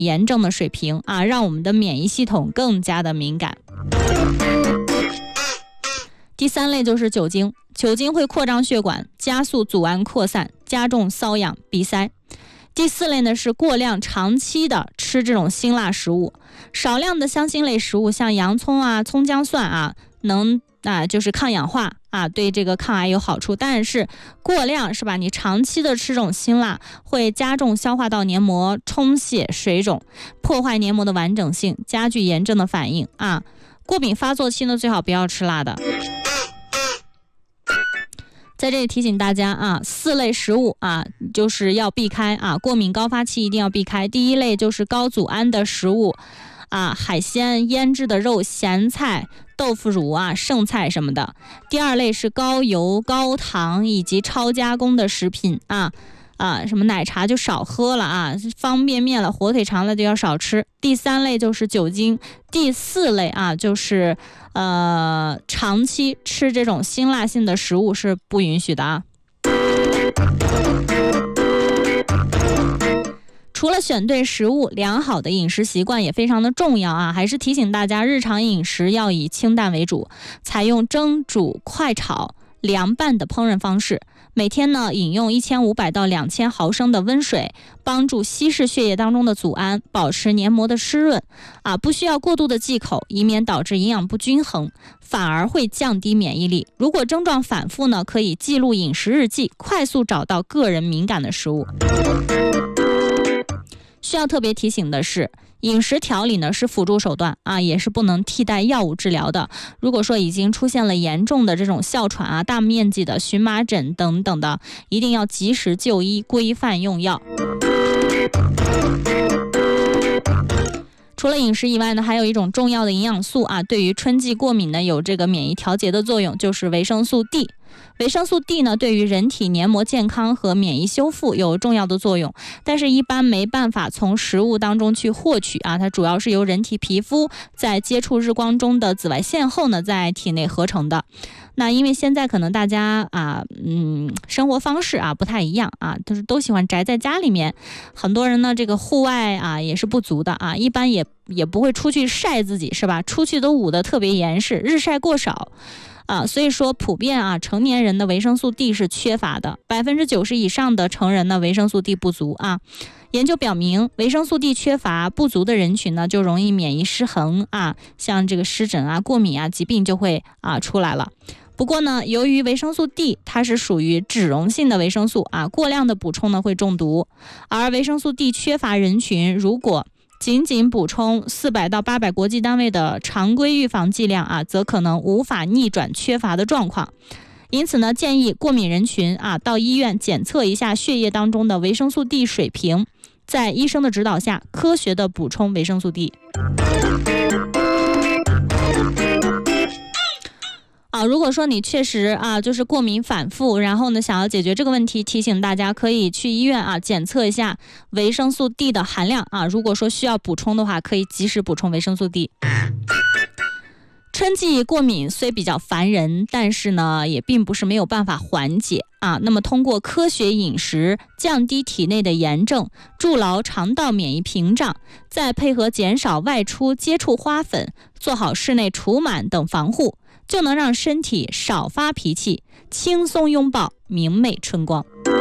炎症的水平啊，让我们的免疫系统更加的敏感。第三类就是酒精，酒精会扩张血管，加速组胺扩散，加重瘙痒、鼻塞。第四类呢是过量长期的吃这种辛辣食物，少量的香辛类食物，像洋葱啊、葱姜蒜啊，能就是抗氧化啊，对这个抗癌有好处。但是过量是吧？你长期的吃这种辛辣，会加重消化道黏膜充血、水肿，破坏黏膜的完整性，加剧炎症的反应啊。过敏发作期呢，最好不要吃辣的。在这里提醒大家啊，4类食物啊，就是要避开啊，过敏高发期一定要避开。第一类就是高组胺的食物啊，海鲜、腌制的肉、咸菜、豆腐乳啊、剩菜什么的。第二类是高油、高糖以及超加工的食品什么奶茶就少喝了啊，方便面了、火腿肠了就要少吃。第三类就是酒精。第四类啊，就是长期吃这种辛辣性的食物是不允许的啊。除了选对食物，良好的饮食习惯也非常的重要啊！还是提醒大家，日常饮食要以清淡为主，采用蒸、煮、快炒、凉拌的烹饪方式。每天呢，饮用1500到2000毫升的温水，帮助稀释血液当中的组胺，保持黏膜的湿润啊！不需要过度的忌口，以免导致营养不均衡，反而会降低免疫力。如果症状反复呢，可以记录饮食日记，快速找到个人敏感的食物。需要特别提醒的是，饮食调理呢是辅助手段啊，也是不能替代药物治疗的。如果说已经出现了严重的这种哮喘啊、大面积的荨麻疹等等的，一定要及时就医，规范用药。除了饮食以外呢，还有一种重要的营养素啊，对于春季过敏呢有这个免疫调节的作用，就是维生素 D。维生素 D 呢，对于人体黏膜健康和免疫修复有重要的作用，但是一般没办法从食物当中去获取啊，它主要是由人体皮肤在接触日光中的紫外线后呢，在体内合成的。那因为现在可能大家生活方式啊不太一样啊，都喜欢宅在家里面，很多人呢这个户外啊也是不足的啊，一般也不会出去晒自己是吧？出去都捂得特别严实，日晒过少。所以说普遍啊，成年人的维生素 D 是缺乏的，90%以上的成人呢维生素 D 不足啊。研究表明，维生素 D 缺乏不足的人群呢，就容易免疫失衡啊，像这个湿疹啊、过敏啊疾病就会出来了。不过呢，由于维生素 D 它是属于脂溶性的维生素啊，过量的补充呢会中毒，而维生素 D 缺乏人群如果仅补充400到800国际单位的常规预防剂量啊，则可能无法逆转缺乏的状况。因此呢，建议过敏人群啊到医院检测一下血液当中的维生素 D 水平，在医生的指导下科学的补充维生素 D。如果说你确实就是过敏反复，然后呢想要解决这个问题，提醒大家可以去医院检测一下维生素 D 的含量啊。如果说需要补充的话，可以及时补充维生素 D。春季过敏虽比较烦人，但是呢也并不是没有办法缓解啊。那么通过科学饮食降低体内的炎症，筑牢肠道免疫屏障，再配合减少外出接触花粉，做好室内除螨等防护，就能让身体少发脾气，轻松拥抱明媚春光。